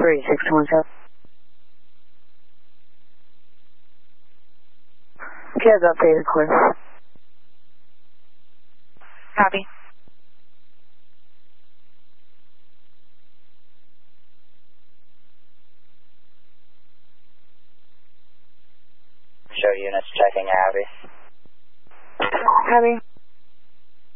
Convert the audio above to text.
3617. Kids updated course. Copy. Show units checking Abby. Abby.